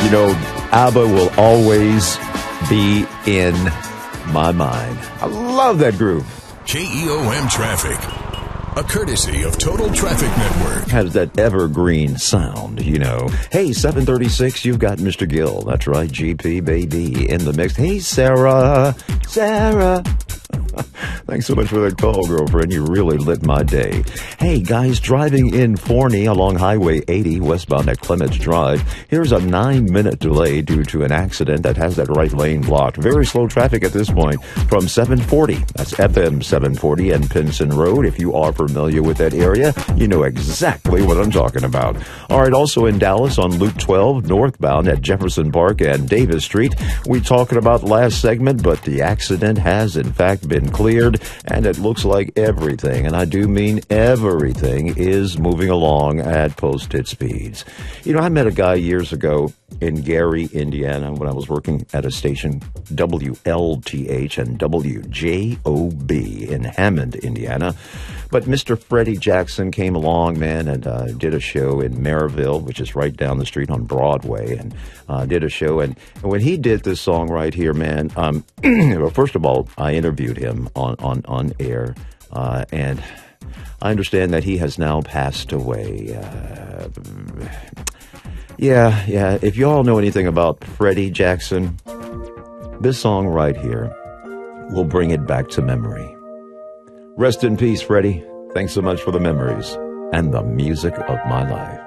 You know, ABBA will always be in my mind. I love that groove. KEOM Traffic, a courtesy of Total Traffic Network. Has that evergreen sound, you know. Hey, 736, you've got Mr. Gill. That's right, GP, baby, in the mix. Hey, Sarah. Thanks so much for that call, girlfriend. You really lit my day. Hey, guys, driving in Forney along Highway 80 westbound at Clements Drive. Here's a 9-minute delay due to an accident that has that right lane blocked. Very slow traffic at this point from 740. That's FM 740 and Pinson Road. If you are familiar with that area, you know exactly what I'm talking about. All right, also in Dallas on Loop 12 northbound at Jefferson Park and Davis Street. We talking about last segment, but the accident has in fact been cleared, and it looks like everything, and I do mean everything, is moving along at posted speeds. You know, I met a guy years ago in Gary, Indiana, when I was working at a station, WLTH and WJOB in Hammond, Indiana. But Mr. Freddie Jackson came along, man, and did a show in Maryville, which is right down the street on Broadway, and did a show. And when he did this song right here, man, well, first of all, I interviewed him on air, and I understand that he has now passed away. Yeah. If you all know anything about Freddie Jackson, this song right here will bring it back to memory. Rest in peace, Freddie. Thanks so much for the memories and the music of my life.